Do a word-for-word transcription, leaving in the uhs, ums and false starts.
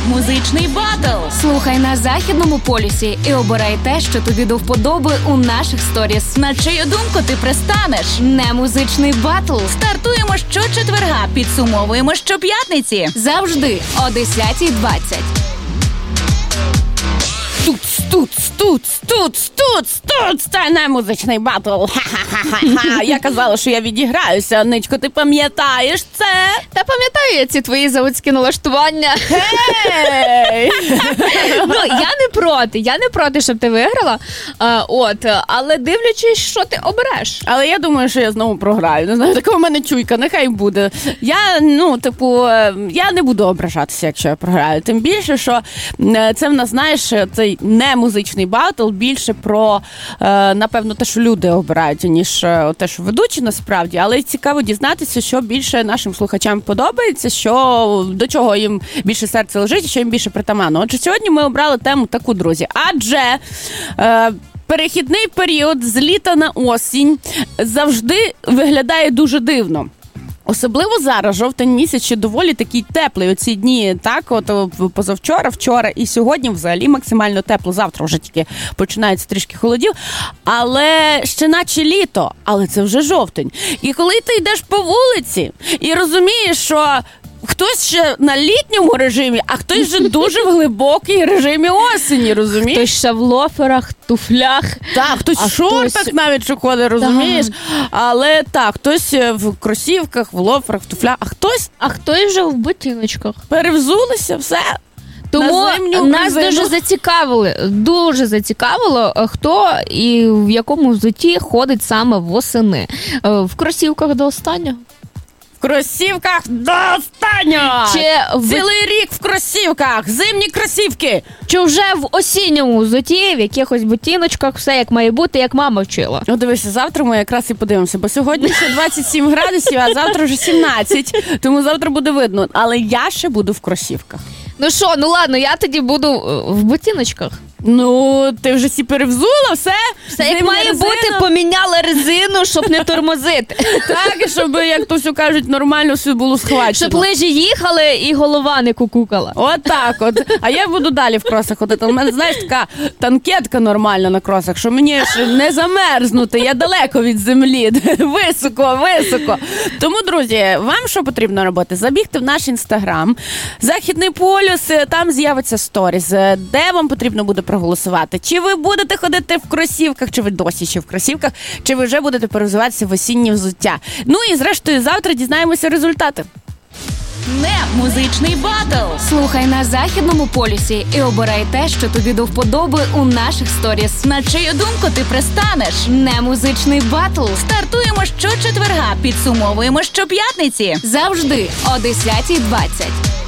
Музичний батл. Слухай на Західному полюсі і обирай те, що тобі до вподоби у наших сторіс. На чию думку ти пристанеш? Не музичний батл. Стартуємо щочетверга, підсумовуємо щоп'ятниці. Завжди о десята двадцять. Туц, туц, туц, туц, туц, туц, це не музичний батл. Ха-ха-ха-ха. Я казала, що я відіграюся. Ничко, ти пам'ятаєш це? Та пам'ятаю я ці твої заводські налаштування. Гей! Ну, я не проти, я не проти, щоб ти виграла. А, от, але дивлячись, що ти обереш. Але я думаю, що я знову програю. Не знаю, така у мене чуйка, нехай буде. Я, ну, типу, я не буду ображатися, якщо я програю. Тим більше, що це в нас, знаєш, цей не музичний батл більше про, напевно, те, що люди обирають, ніж те, що ведучі насправді. Але цікаво дізнатися, що більше нашим слухачам подобається, що до чого їм більше серце лежить, що їм більше притаманно. Отже, сьогодні ми обрали тему таку, друзі. Адже е, перехідний період з літа на осінь завжди виглядає дуже дивно. Особливо зараз, жовтень місяць, ще доволі такий теплий. Оці дні, так, от позавчора, вчора і сьогодні взагалі максимально тепло. Завтра вже тільки починається трішки холодів. Але ще наче літо, але це вже жовтень. І коли ти йдеш по вулиці і розумієш, що хтось ще на літньому режимі, а хтось вже дуже в глибокій режимі осені, розумієш? Хтось ще в лоферах, туфлях. Так, хтось в шортах хтось... навіть що ходить, розумієш? Так. Але так, хтось в кросівках, в лоферах, в туфлях, а хтось... А хтось вже в ботиночках. Перевзулися, все. Тому нас дуже зацікавили, дуже зацікавило, хто і в якому взутті ходить саме восени. В кросівках до останнього. В кросівках до останнього! Чи в... Цілий рік в кросівках! Зимні кросівки! Чи вже в осінньому взутті, в якихось ботиночках, все як має бути, як мама вчила? Ну, дивися, завтра ми якраз і подивимося, бо сьогодні ще двадцять сім градусів, а завтра вже сімнадцять, тому завтра буде видно. Але я ще буду в кросівках. Ну що, ну ладно, я тоді буду в ботиночках. Ну, ти вже всі перевзула, все? Все як має резину. Бути, поміняла резину, щоб не тормозити. Так, щоб, як то все кажуть, нормально все було схвачено. Щоб лижі їхали і голова не кукукала. От так от. А я буду далі в кросах ходити. У мене, знаєш, така танкетка нормальна на кросах, що мені ж не замерзнути, я далеко від землі. Високо, високо. Тому, друзі, вам що потрібно робити? Забігти в наш інстаграм, Західний полюс, там з'явиться сторіс, де вам потрібно буде проголосувати. Чи ви будете ходити в кросівках, чи ви досі ще в кросівках, чи ви вже будете перевзуватися в осіннє взуття. Ну і зрештою завтра дізнаємося результати. Не музичний батл. Слухай на Західному полюсі і обирай те, що тобі до вподоби у наших сторіс. На чию думку ти пристанеш? Не музичний батл. Стартуємо щочетверга, підсумовуємо щоп'ятниці. Завжди о десята двадцять.